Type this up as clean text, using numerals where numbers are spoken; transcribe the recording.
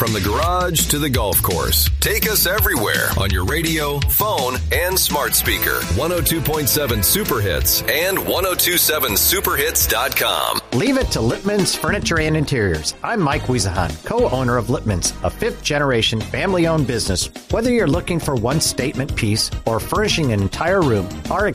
From the garage to the golf course. Take us everywhere on your radio, phone, and smart speaker. 102.7 Super Hits and 1027superhits.com. Leave it to Lippman's Furniture and Interiors. I'm Mike Wiesahan, co-owner of Lippman's, a fifth-generation family-owned business. Whether you're looking for one statement piece or furnishing an entire room, our